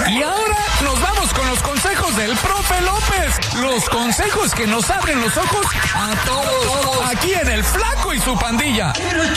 Y ahora nos vamos con los consejos del profe López. Los consejos que nos abren los ojos a todos. Aquí en El Flaco y su pandilla.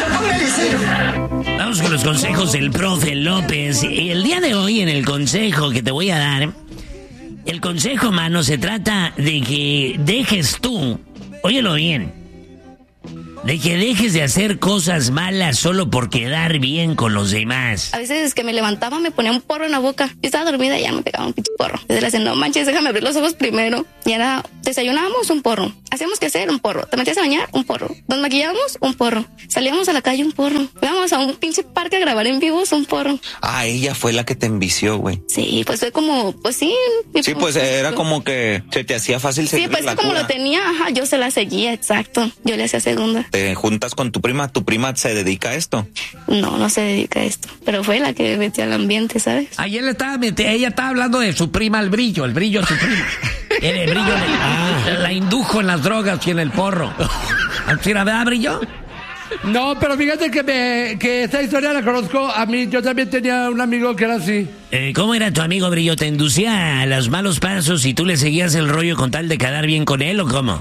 Vamos con los consejos del profe López. El día de hoy, en el consejo que te voy a dar, el consejo, mano, se trata de que dejes tú, óyelo bien, de que dejes de hacer cosas malas solo por quedar bien con los demás. A veces que me levantaba me ponía un porro en la boca. Yo estaba dormida y ya me pegaba un pinche porro. Desde la no manches, déjame abrir los ojos primero. Y ahora desayunábamos un porro. Hacíamos que hacer un porro. Te metías a bañar, un porro. Nos maquillábamos, un porro. Salíamos a la calle, un porro. Íbamos a un pinche parque a grabar en vivos, un porro. Ah, ella fue la que te envició, güey. Sí, pues fue como, pues sí. Sí, pues era como que se te hacía fácil seguir. Sí, pues la como cura. lo tenía, ajá, yo se la seguía, exacto. Yo le hacía segunda. Te juntas con tu prima se dedica a esto. No se dedica a esto. Pero fue la que metió al ambiente, ¿sabes? Ayer ella estaba hablando de su prima, el brillo de su prima. El brillo la indujo en las drogas y en el porro. ¿Sí la verdad, brillo? No, pero fíjate que esta historia la conozco a mí. Yo también tenía un amigo que era así. ¿Cómo era tu amigo, brillo? ¿Te inducía a los malos pasos y tú le seguías el rollo con tal de quedar bien con él o cómo?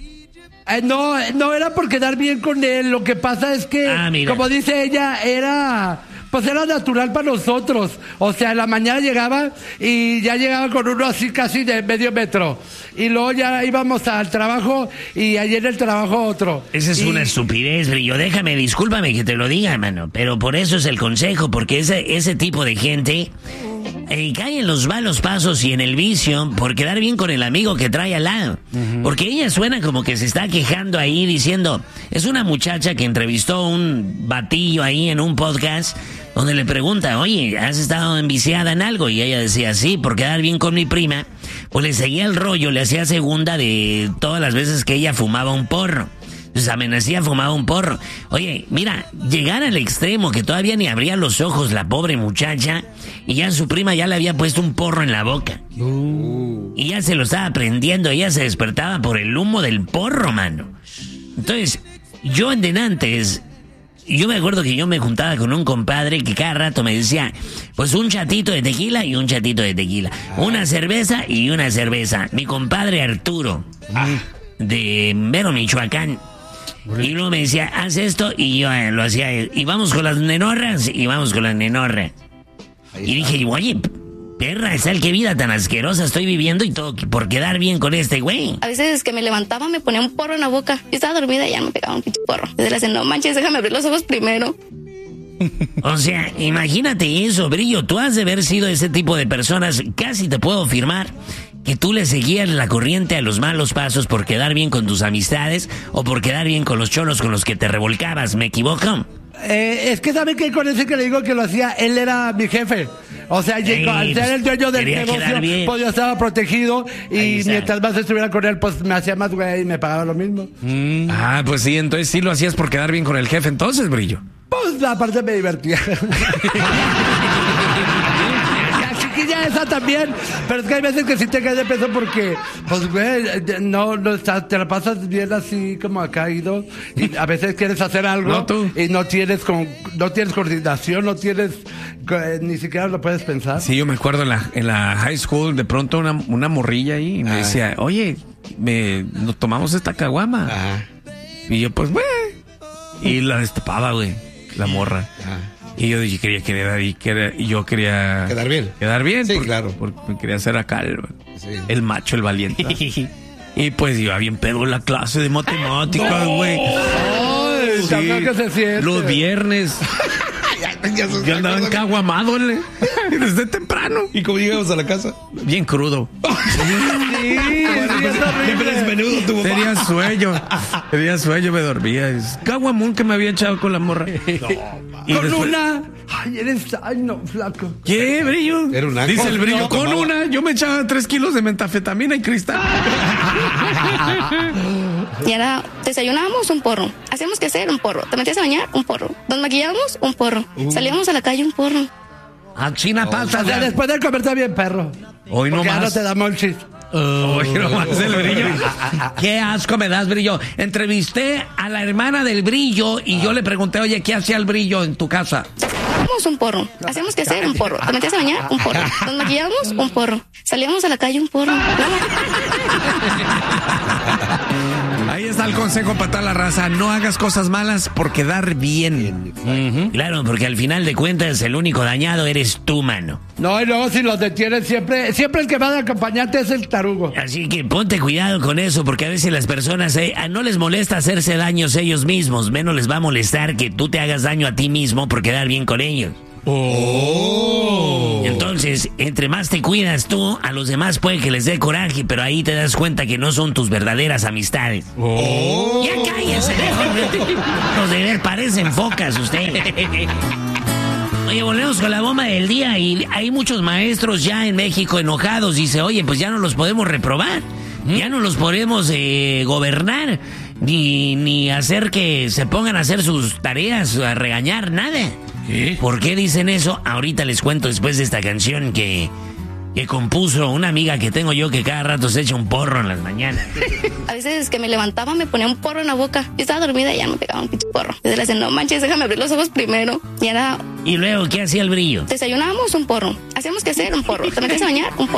No era por quedar bien con él. Lo que pasa es que, como dice ella, era natural para nosotros. O sea, en la mañana llegaba y ya llegaba con uno así casi de medio metro. Y luego ya íbamos al trabajo y ayer en el trabajo otro. Esa es una estupidez, brillo. Discúlpame que te lo diga, hermano. Pero por eso es el consejo, porque ese tipo de gente cae en los malos pasos y en el vicio por quedar bien con el amigo que trae al lado. Porque ella suena como que se está quejando ahí diciendo, es una muchacha que entrevistó un batillo ahí en un podcast donde le pregunta, oye, ¿has estado enviciada en algo? Y ella decía, sí, por quedar bien con mi prima. Pues le seguía el rollo, le hacía segunda de todas las veces que ella fumaba un porro. Entonces amanecía, fumaba un porro. Oye, mira, llegar al extremo que todavía ni abría los ojos la pobre muchacha y ya su prima ya le había puesto un porro en la boca. Y ya se lo estaba prendiendo, ella se despertaba por el humo del porro, mano. Entonces, yo en denantes, yo me acuerdo que yo me juntaba con un compadre que cada rato me decía, pues un chatito de tequila y un chatito de tequila. Una cerveza y una cerveza. Mi compadre Arturo, de Mero, Michoacán. Y luego me decía, haz esto, y yo lo hacía. Y vamos con las nenorras, y dije, oye, perra, ¿sabes qué vida tan asquerosa estoy viviendo y todo por quedar bien con este güey? A veces que me levantaba me ponía un porro en la boca. Yo estaba dormida y ya me pegaba un pinche porro. Desde la no manches, déjame abrir los ojos primero. O sea, imagínate eso, brillo. Tú has de haber sido ese tipo de personas, casi te puedo afirmar que tú le seguías la corriente a los malos pasos por quedar bien con tus amistades o por quedar bien con los cholos con los que te revolcabas. ¿Me equivoco? Es que sabe que con ese que le digo que lo hacía, él era mi jefe. O sea, al ser el dueño del negocio, pues yo estaba protegido y mientras más estuviera con él, pues me hacía más güey y me pagaba lo mismo. Pues sí, entonces sí lo hacías por quedar bien con el jefe, entonces, brillo. Pues aparte me divertía. Ya esa también, pero es que hay veces que sí te caes de peso porque, pues, güey, no te la pasas bien así como ha caído y a veces quieres hacer algo y no tienes coordinación, ni siquiera lo puedes pensar. Sí, yo me acuerdo en la high school, de pronto una morrilla ahí y me decía, oye, nos tomamos esta caguama. Y yo, pues, güey, y la destapaba, güey, la morra. Y yo quería quedar bien. Quedar bien. Sí, claro. Porque me quería hacer acá el macho, el valiente. Y pues iba bien pedo en la clase de matemáticas, güey. Los viernes. Yo andaba encaguamado, desde temprano. ¿Y cómo llegamos a la casa? Bien crudo. Tenía sueño, me dormía. Es caguamón que me había echado con la morra. Con una. Ay, no, flaco. ¿Qué, brillo? Era una. Dice el brillo, con una. Yo me echaba 3 kilos de metafetamina y cristal. Y ahora desayunábamos un porro. Hacíamos que hacer un porro. Te metías a bañar, un porro. Nos maquillábamos, un porro. Salíamos a la calle, un porro. China pasa. O sea, después de comer está bien, perro. Hoy no más. No te da monchis. Hoy no más el brillo. Qué asco me das, brillo. Entrevisté a la hermana del brillo y yo le pregunté, oye, ¿qué hacía el brillo en tu casa? desayunábamos un porro. Hacíamos que hacer un porro. Te metías a bañar un porro. Nos maquillábamos un porro. Salíamos a la calle un porro. Ahí está el consejo para toda la raza. No hagas cosas malas por quedar bien. Claro, porque al final de cuentas el único dañado eres tú, mano. No, y luego si los detienes siempre el que va de acompañante es el tarugo. Así que ponte cuidado con eso, porque a veces las personas no les molesta hacerse daños ellos mismos, menos les va a molestar que tú te hagas daño a ti mismo por quedar bien con ellos. Entonces, entre más te cuidas tú, a los demás puede que les dé coraje, pero ahí te das cuenta que no son tus verdaderas amistades. Ya cállense, los de ver parecen focas ustedes. Oye, volvemos con la bomba del día y hay muchos maestros ya en México enojados. Dice, oye, pues ya no los podemos reprobar, ya no los podemos gobernar, ni hacer que se pongan a hacer sus tareas, a regañar, nada. ¿Qué? ¿Por qué dicen eso? Ahorita les cuento después de esta canción que compuso una amiga que tengo yo que cada rato se echa un porro en las mañanas. A veces que me levantaba me ponía un porro en la boca. Yo estaba dormida y ya me pegaba un pinche porro. Desde la no manches, déjame abrir los ojos primero. Y luego, ¿qué hacía el brillo? Desayunábamos un porro. Hacíamos que hacer un porro. Te metías a bañar un porro.